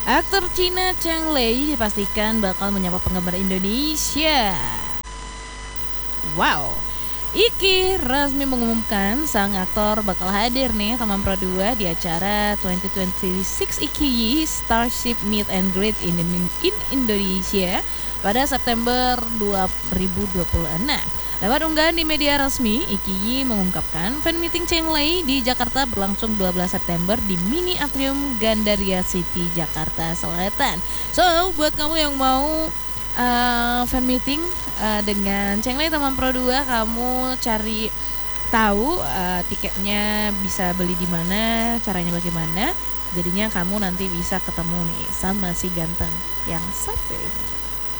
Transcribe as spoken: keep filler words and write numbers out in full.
Aktor Cina Cheng Lei dipastikan bakal menyapa penggemar Indonesia. Wow, Iki resmi mengumumkan sang aktor bakal hadir nih sama Pro dua di acara dua ribu dua puluh enam Iki Starship Meet and Greet in, in Indonesia pada September dua ribu dua puluh enam. Lewat unggahan di media resmi, Iki mengungkapkan fan meeting Cheng Lei di Jakarta berlangsung dua belas September di Mini Atrium Gandaria City, Jakarta Selatan. So, buat kamu yang mau uh, fan meeting uh, dengan Cheng Lei teman Pro dua, kamu cari tahu uh, tiketnya bisa beli di mana, caranya bagaimana. Jadinya kamu nanti bisa ketemu nih sama si ganteng yang satu ini.